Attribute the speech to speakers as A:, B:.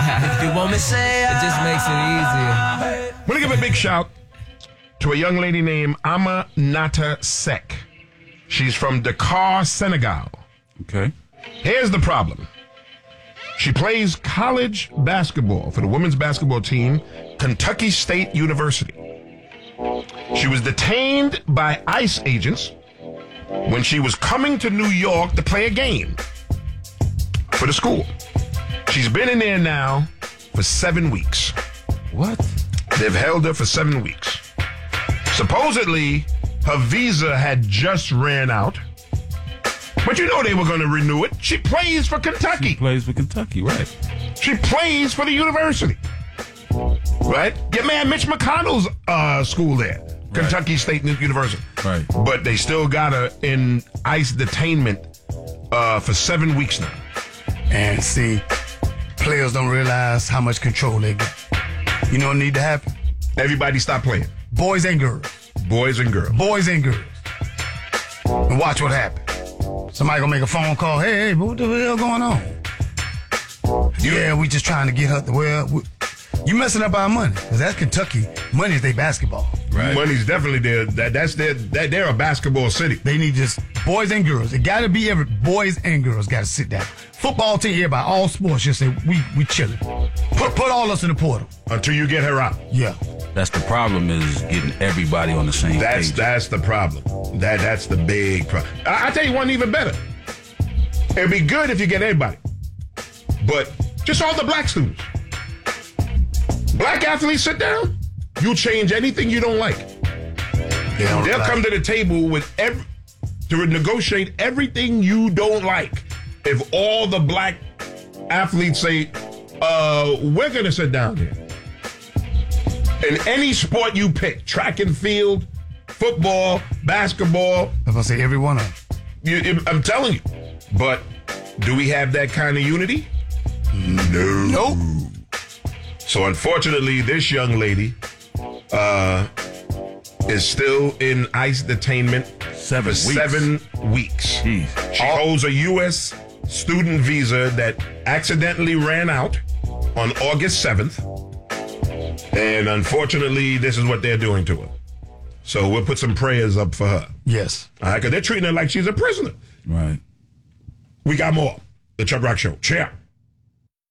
A: If you want me, say
B: It just makes it easier.
C: I'm going to give a big shout to a young lady named Amanata Sek. She's from Dakar, Senegal.
D: Okay.
C: Here's the problem. She plays college basketball for the women's basketball team, Kentucky State University. She was detained by ICE agents when she was coming to New York to play a game for the school. She's been in there now for 7 weeks.
D: What?
C: They've held her for 7 weeks. Supposedly, her visa had just ran out. But you know they were going to renew it. She plays for Kentucky.
D: She plays for Kentucky, right?
C: She plays for the university. Right? Your man Mitch McConnell's school there. Kentucky State University.
D: Right.
C: But they still got her in ICE detainment for 7 weeks now.
E: And see, players don't realize how much control they get. You know what need to happen?
C: Everybody stop playing.
E: Boys and girls.
C: Boys and girls.
E: Boys and girls. And watch what happens. Somebody gonna make a phone call. Hey, what the hell going on? Yeah, we just trying to get her. You messing up our money. Because that's Kentucky. Money is their basketball.
C: Right. Money's definitely there. They're a basketball city.
E: They need just boys and girls. It got to be boys and girls got to sit down. Football team, everybody, all sports, just say, we chilling. Put all us in the portal.
C: Until you get her out.
E: Yeah.
D: That's the problem, is getting everybody on the same page.
C: That's the problem. That's the big problem. I tell you one even better. It'd be good if you get everybody. But just all the black students. Black athletes sit down, you'll change anything you don't like. They'll come to the table with to negotiate everything you don't like. If all the black athletes say, we're going to sit down here. In any sport you pick, track and field, football, basketball.
E: I'm going to say every one of them.
C: I'm telling you. But do we have that kind of unity? No.
E: Nope.
C: So unfortunately, this young lady is still in ICE detainment for 7 weeks.
D: Jeez.
C: She holds a U.S. student visa that accidentally ran out on August 7th. And unfortunately, this is what they're doing to her. So we'll put some prayers up for her.
E: Yes.
C: All right, because they're treating her like she's a prisoner.
D: Right.
C: We got more. The Chubb Rock Show. Cheer.